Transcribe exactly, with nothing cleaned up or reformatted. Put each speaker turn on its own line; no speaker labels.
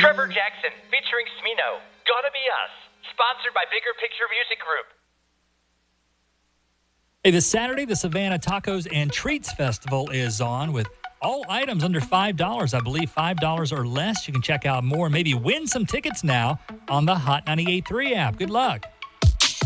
Trevor Jackson featuring Smino. Gonna Be Us. Sponsored by Bigger Picture Music Group.
Hey, this Saturday, the Savannah Tacos and Treats Festival is on with all items under five dollars. I believe five dollars or less. You can check out more and maybe win some tickets now on the Hot ninety-eight point three app. Good luck.